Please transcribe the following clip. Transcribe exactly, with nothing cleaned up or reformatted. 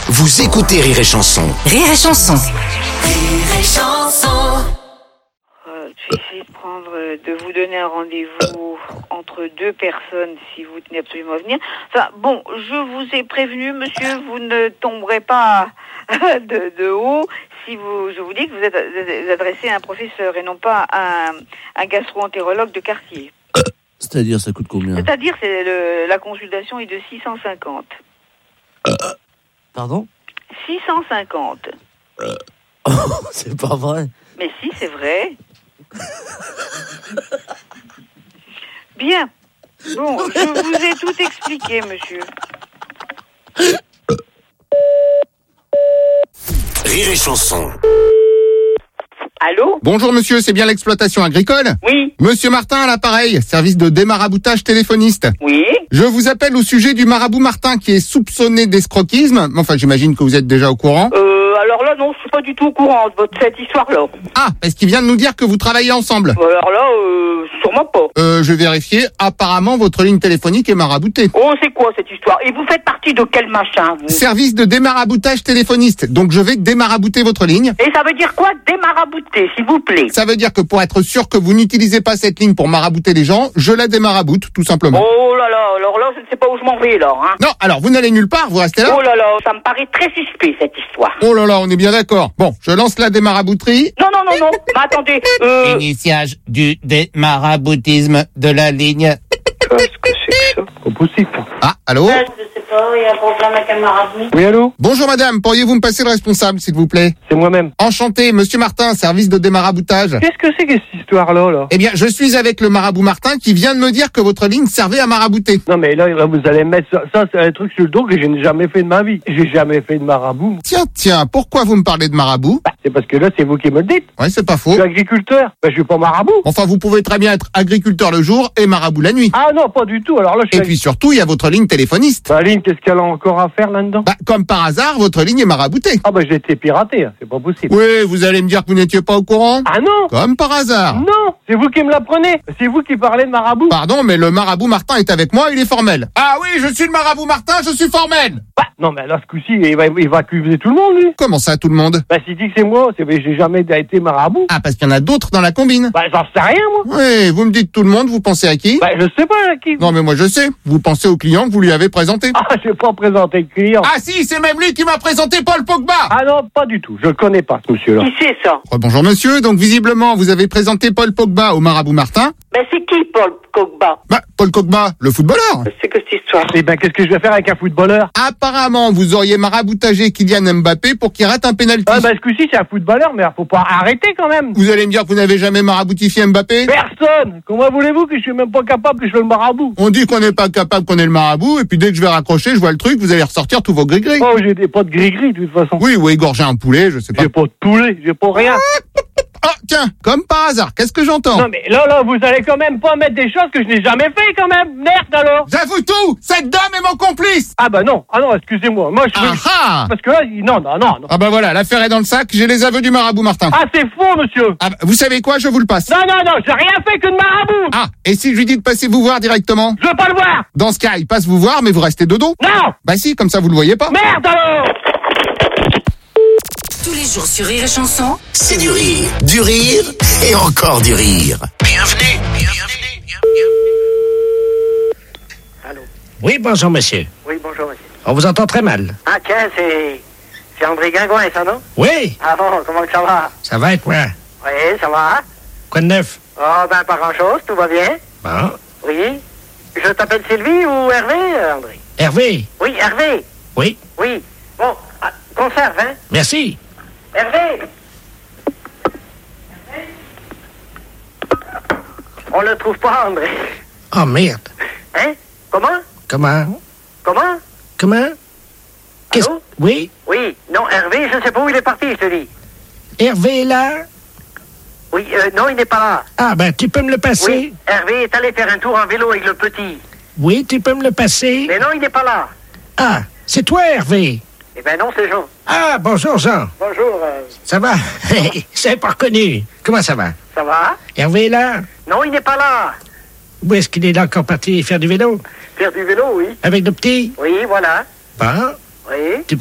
Vous écoutez Rire et Chanson. Rire et Chanson. Rire et Chanson. Euh, je vais essayer de prendre, euh, de vous donner un rendez-vous entre deux personnes si vous tenez absolument à venir. Enfin, bon, je vous ai prévenu, monsieur, vous ne tomberez pas de, de haut si vous, je vous dis que vous êtes, vous êtes adressé à un professeur et non pas à un, un gastro-entérologue de quartier. C'est-à-dire, ça coûte combien? C'est-à-dire, c'est le, la consultation est de six cent cinquante. Pardon? six cent cinquante. Oh, c'est pas vrai. Mais si, c'est vrai. Bien. Bon, je vous ai tout expliqué, monsieur. Rire et Chanson. Allô? Bonjour monsieur, c'est bien l'exploitation agricole? Oui. Monsieur Martin à l'appareil, service de démaraboutage téléphoniste. Oui. Je vous appelle au sujet du marabout Martin qui est soupçonné d'escroquisme. Enfin, j'imagine que vous êtes déjà au courant. Euh, alors là, non, je suis pas du tout au courant de votre, cette histoire-là. Ah, parce qu'il vient de nous dire que vous travaillez ensemble. Alors là, euh, sûrement pas. Euh, je vais vérifier. Apparemment, votre ligne téléphonique est maraboutée. Oh, c'est quoi cette histoire? Et vous faites partie de quel machin, vous? Service de démaraboutage téléphoniste. Donc, je vais démarabouter votre ligne. Et ça veut dire quoi, démarabouter, s'il vous plaît? Ça veut dire que pour être sûr que vous n'utilisez pas cette ligne pour marabouter les gens, je la démaraboute, tout simplement. Oh là là, alors là, je ne sais pas où je m'en vais, là, hein. Non, alors vous n'allez nulle part, vous restez là. Oh là là, ça me paraît très suspect, cette histoire. Oh là là, on est bien d'accord. Bon, je lance la démarabouterie. Non, non, non, non, mais attendez, euh... Initiage du démaraboutisme de la ligne. Qu'est-ce que c'est que ça? Pas possible. Ah, allô? Je sais pas, il y a un problème avec un marabout. Oui, allô? Bonjour madame, pourriez-vous me passer le responsable, s'il vous plaît? C'est moi-même. Enchanté, monsieur Martin, service de démaraboutage. Qu'est-ce que c'est que cette histoire-là, là? Eh bien, je suis avec le marabout Martin qui vient de me dire que votre ligne servait à marabouter. Non, mais là, là, vous allez mettre ça, ça c'est un truc sur le dos que je n'ai jamais fait de ma vie. J'ai jamais fait de marabout. Tiens, tiens, pourquoi vous me parlez de marabout? Bah, c'est parce que là, c'est vous qui me le dites. Ouais, c'est pas Je faux. suis agriculteur. Bah, je suis pas marabout. Enfin, vous pouvez très bien être agriculteur le jour et marabout la nuit. Ah non, pas du tout. Alors là, je suis Et ag- puis surtout, il y a votre ligne téléphoniste. Ma ligne, qu'est-ce qu'elle a encore à faire là-dedans? Bah, comme par hasard, votre ligne est maraboutée. Ah bah, j'ai été piraté, hein. C'est pas possible. Oui, vous allez me dire que vous n'étiez pas au courant? Ah non! Comme par hasard. Non! C'est vous qui me l'apprenez. C'est vous qui parlez de marabout. Pardon, mais le marabout Martin est avec moi, il est formel. Ah oui, je suis le marabout Martin, je suis formel. Bah, non, mais là, ce coup-ci, il va, il va accuser tout le monde, lui. Comment ça, tout le monde? Bah, s'il dit que c'est moi, c'est, j'ai jamais été marabout. Ah, parce qu'il y en a d'autres dans la combine. Bah, j'en sais rien, moi. Oui, vous me dites tout le monde, vous pensez à qui? Bah, je sais pas à qui. Non, mais moi je sais. Vous pensez au client que vous lui avez présenté. Ah, je vais pas présenter le client. Ah si, c'est même lui qui m'a présenté Paul Pogba. Ah non, pas du tout. Je le connais pas, ce monsieur-là. Qui c'est ça? Oh, bonjour monsieur, donc visiblement vous avez présenté Paul Pogba au marabout Martin. Ben c'est qui, Paul Pogba? Bah, Paul Pogba, le footballeur. C'est que cette histoire? Eh ben, qu'est-ce que je vais faire avec un footballeur? Apparemment, vous auriez maraboutagé Kylian Mbappé pour qu'il rate un pénalty. Ah, bah, ce coup-ci, c'est un footballeur, mais faut pas arrêter quand même. Vous allez me dire que vous n'avez jamais maraboutifié Mbappé? Personne! Comment voulez-vous que je suis même pas capable que je sois le marabout? On dit qu'on n'est pas capable qu'on est le marabout, et puis dès que je vais raccrocher, je vois le truc, vous allez ressortir tous vos gris-gris. Oh, j'ai des pas de gris-gris, de toute façon. Oui, ou égorger un poulet, je sais pas. J'ai pas de poulet, j'ai pas rien. Ah, tiens, comme par hasard, qu'est-ce que j'entends? Non, mais là, là, vous allez quand même pas mettre des choses que je n'ai jamais fait, quand même. Merde, alors. J'avoue tout, cette dame est mon complice. Ah, bah non. Ah non, excusez-moi. Moi, je veux... Ah ah. Parce que là, il- non, non, non, non. Ah bah voilà, l'affaire est dans le sac, j'ai les aveux du marabout Martin. Ah, c'est faux, monsieur. Ah bah, vous savez quoi, je vous le passe. Non, non, non, j'ai rien fait que de marabout. Ah, et si je lui dis de passer vous voir directement? Je veux pas le voir. Dans ce cas, il passe vous voir, mais vous restez dodo. Non. Bah si, comme ça vous le voyez pas. Merde, alors. Tous les jours sur Rire et Chanson. C'est du rire, du rire et encore du rire. Bienvenue, bienvenue, bienvenue. Allô? Oui, bonjour, monsieur. Oui, bonjour, monsieur. On vous entend très mal. Ah, tiens, c'est... C'est André Guingouin, ça, non? Oui, Ah bon, comment que ça va? ça va être moi. Oui, ça va? Quoi de neuf? Oh, ben, pas grand-chose, tout va bien. Bon. Oui. Je t'appelle Sylvie ou Hervé, euh, André? Hervé? Oui, Hervé. Oui, Oui. Bon, ah, conserve, hein? merci. Hervé! On le trouve pas, André. Oh, merde. Hein? Comment? Comment? Comment? Comment? Qu'est-ce... Allô? Oui, Oui. Non, Hervé, je sais pas où il est parti, je te dis. Hervé est là? Oui, euh, non, il n'est pas là. Ah, ben, tu peux me le passer? Oui, Hervé est allé faire un tour en vélo avec le petit. Oui, tu peux me le passer? Mais non, il n'est pas là. Ah, c'est toi, Hervé? Eh ben non, c'est Jean. Ah, bonjour, Jean. Bonjour, euh, Ça va? C'est pas reconnu. Comment ça va? ça va? Hervé est là? Non, il n'est pas là. Où est-ce qu'il est là encore parti faire du vélo? Faire du vélo, oui. Avec le petit? Oui, voilà. Bon. Oui. Tu